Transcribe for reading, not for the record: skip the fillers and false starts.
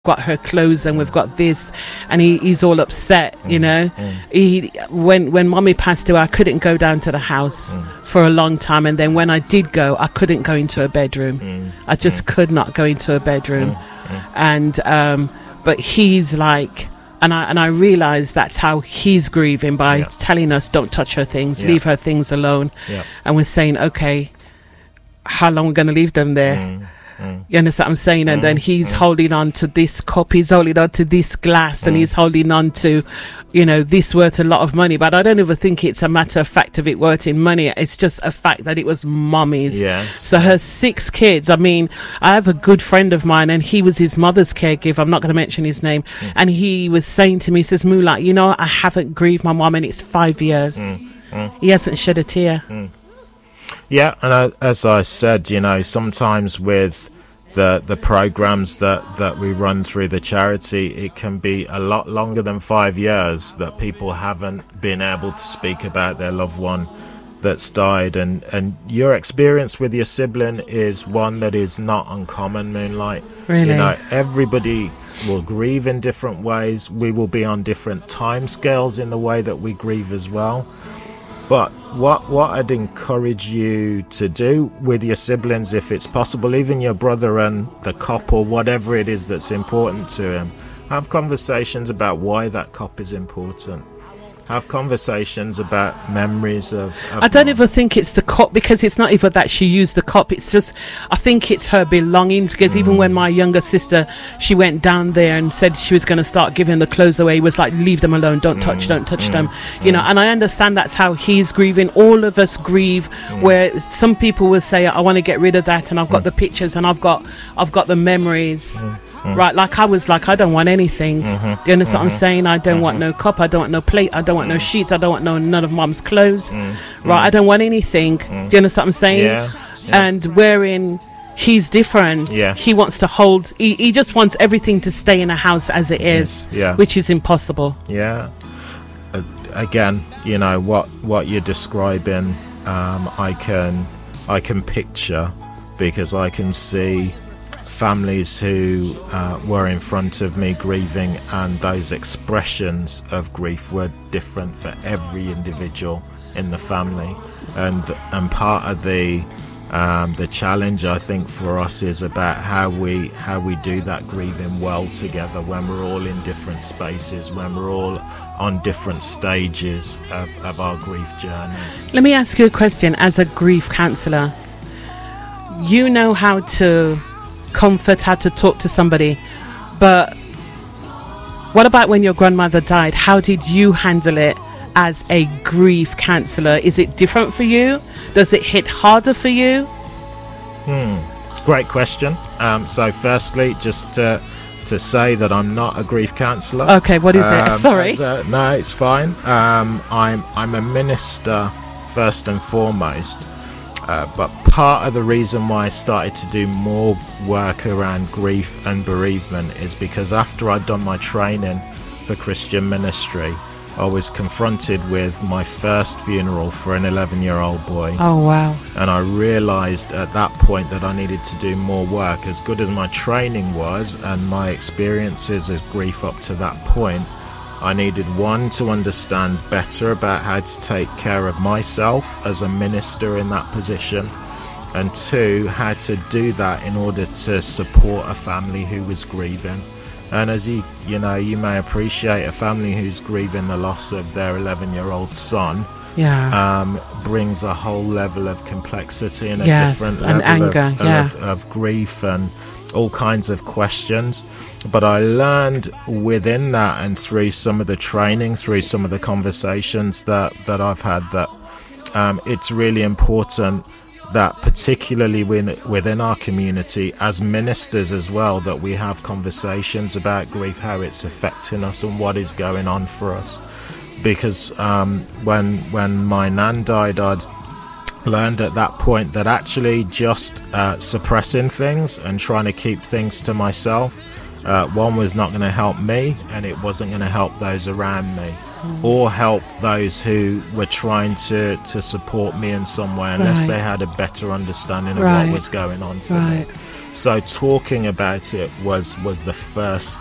got her clothes and we've got this, and he's all upset, you know. When mommy passed away, I couldn't go down to the house for a long time, and then when I did go, I couldn't go into a bedroom. I just could not go into a bedroom. And but he's like, and I realized that's how he's grieving, by telling us don't touch her things, leave her things alone. And we're saying, okay, how long are we going to leave them there? You understand what I'm saying? And then he's holding on to this cup, he's holding on to this glass, and he's holding on to, you know, this worth a lot of money. But I don't even think it's a matter of fact of it worth in money. It's just a fact that it was mommy's. So her 6 kids, I mean, I have a good friend of mine, and he was his mother's caregiver. I'm not going to mention his name. And he was saying to me, he says, Moolah, you know, I haven't grieved my mom, and it's 5 years. He hasn't shed a tear. Yeah, and as I said, you know, sometimes with the programs that we run through the charity, it can be a lot longer than 5 years that people haven't been able to speak about their loved one that's died. And your experience with your sibling is one that is not uncommon, Moonlight. Really? You know, everybody will grieve in different ways. We will be on different time scales in the way that we grieve as well. But what I'd encourage you to do with your siblings, if it's possible, even your brother and the cop or whatever it is that's important to him, have conversations about why that cop is important. Have conversations about memories of I don't even think it's the cop, because it's not even that she used the cop. It's just, I think it's her belongings, because even when my younger sister, she went down there and said she was going to start giving the clothes away, it was like, leave them alone, don't touch them, you know. And I understand that's how he's grieving. All of us grieve, where some people will say, I want to get rid of that, and I've got the pictures, and I've got the memories. Right, like I was like, I don't want anything. Do you understand what I'm saying? I don't want no cup, I don't want no plate, I don't want no sheets, I don't want none of mom's clothes. Right, I don't want anything. Do you understand what I'm saying? And wherein he's different, he wants to hold, he just wants everything to stay in a house as it is, which is impossible. Again, you know, what you're describing, I can picture, because I can see families who were in front of me grieving, and those expressions of grief were different for every individual in the family. And part of the challenge, I think, for us is about how we do that grieving well together, when we're all in different spaces, when we're all on different stages of our grief journeys. Let me ask you a question. As a grief counsellor, you know how to comfort, how to talk to somebody, but what about when your grandmother died? How did you handle it as a grief counsellor? Is it different for you? Does it hit harder for you? Great question. So firstly, just to say that I'm not a grief counsellor. Okay, what is it? Sorry. No, it's fine. I'm a minister first and foremost. But part of the reason why I started to do more work around grief and bereavement is because after I'd done my training for Christian ministry, I was confronted with my first funeral for an 11-year-old boy. Oh, wow. And I realised at that point that I needed to do more work. As good as my training was and my experiences of grief up to that point, I needed, one, to understand better about how to take care of myself as a minister in that position, and two, how to do that in order to support a family who was grieving. And as you may appreciate, a family who's grieving the loss of their 11-year-old son brings a whole level of complexity and a different level anger, of grief and all kinds of questions. But I learned within that, and through some of the training, through some of the conversations that I've had, that it's really important that, particularly within our community as ministers as well, that we have conversations about grief, how it's affecting us and what is going on for us. Because when my nan died, I'd learned at that point that actually just suppressing things and trying to keep things to myself, one, was not going to help me, and it wasn't going to help those around me, or help those who were trying to support me in some way, unless they had a better understanding of what was going on for me. So talking about it was the first